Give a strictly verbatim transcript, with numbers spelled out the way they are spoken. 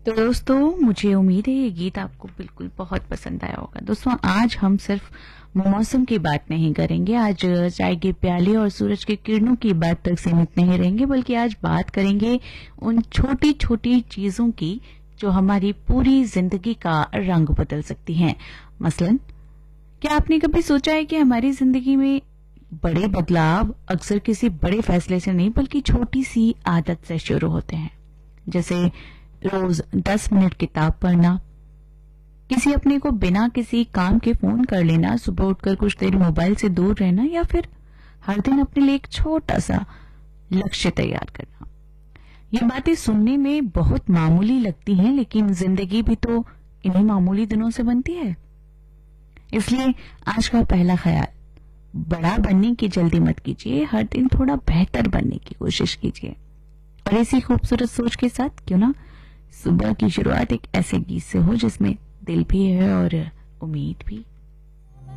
तो दोस्तों, मुझे उम्मीद है ये गीत आपको बिल्कुल बहुत पसंद आया होगा। दोस्तों, आज हम सिर्फ मौसम की बात नहीं करेंगे, आज चाय के प्याले और सूरज की किरणों की बात तक सीमित नहीं रहेंगे, बल्कि आज बात करेंगे उन छोटी छोटी चीजों की जो हमारी पूरी जिंदगी का रंग बदल सकती हैं। मसलन, क्या आपने कभी सोचा है कि हमारी जिंदगी में बड़े बदलाव अक्सर किसी बड़े फैसले से नहीं बल्कि छोटी सी आदत से शुरू होते हैं। जैसे रोज दस मिनट किताब पढ़ना, किसी अपने को बिना किसी काम के फोन कर लेना, सुबह उठकर कुछ देर मोबाइल से दूर रहना, या फिर हर दिन अपने लिए एक छोटा सा लक्ष्य तैयार करना। ये बातें सुनने में बहुत मामूली लगती हैं, लेकिन जिंदगी भी तो इन्हीं मामूली दिनों से बनती है। इसलिए आज का पहला ख्याल, बड़ा बनने की जल्दी मत कीजिए, हर दिन थोड़ा बेहतर बनने की कोशिश कीजिए। और इसी खूबसूरत सोच के साथ क्यों ना सुबह की शुरुआत एक ऐसे गीत से हो जिसमें दिल भी है और उम्मीद भी।